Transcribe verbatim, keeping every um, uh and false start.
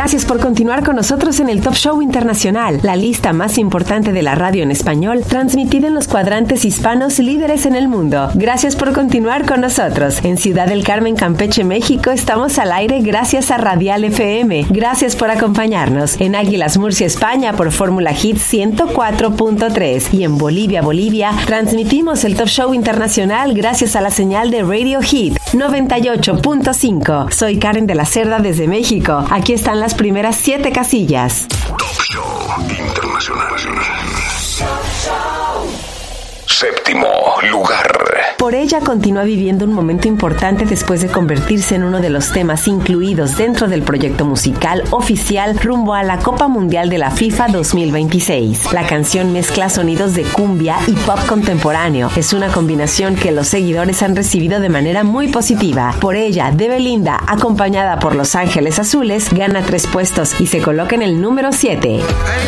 Gracias por continuar con nosotros en el Top Show Internacional, la lista más importante de la radio en español, transmitida en los cuadrantes hispanos líderes en el mundo. Gracias por continuar con nosotros. En Ciudad del Carmen, Campeche, México, estamos al aire gracias a Radial F M. Gracias por acompañarnos. En Águilas Murcia, España, por Fórmula Hit ciento cuatro punto tres. Y en Bolivia, Bolivia, transmitimos el Top Show Internacional gracias a la señal de Radio Hit noventa y ocho punto cinco. Soy Karen de la Cerda desde México. Aquí están las primeras siete casillas. Top Show Internacional. Séptimo lugar. Por ella continúa viviendo un momento importante después de convertirse en uno de los temas incluidos dentro del proyecto musical oficial rumbo a la Copa Mundial de la FIFA dos mil veintiséis. La canción mezcla sonidos de cumbia y pop contemporáneo. Es una combinación que los seguidores han recibido de manera muy positiva. Por ella, De Belinda, acompañada por Los Ángeles Azules, gana tres puestos y se coloca en el número siete.